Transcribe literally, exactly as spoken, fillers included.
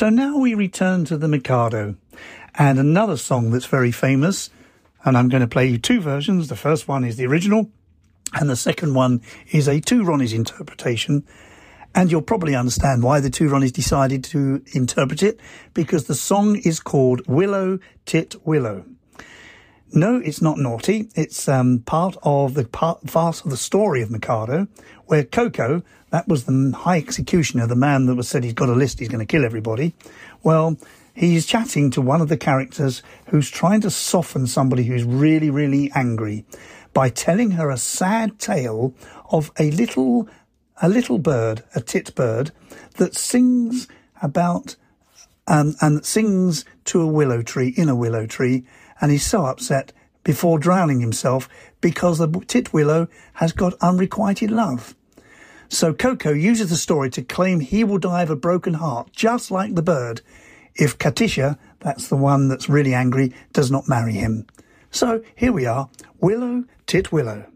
So now we return to the Mikado and another song that's very famous, and I'm going to play you two versions. The first one is the original, and the second one is a Two Ronnies interpretation. And you'll probably understand why the Two Ronnies decided to interpret it, because the song is called Willow, Tit, Willow. No, it's not naughty. It's um, part of the part, farce of the story of Mikado, where Koko, that was the high executioner, the man that was said he's got a list, he's going to kill everybody. Well, he's chatting to one of the characters who's trying to soften somebody who's really, really angry by telling her a sad tale of a little, a little bird, a tit bird, that sings about, um, and that sings to a willow tree, in a willow tree, and he's so upset before drowning himself because the tit willow has got unrequited love. So Koko uses the story to claim he will die of a broken heart, just like the bird, if Katisha, that's the one that's really angry, does not marry him. So here we are, Willow, Tit, Willow.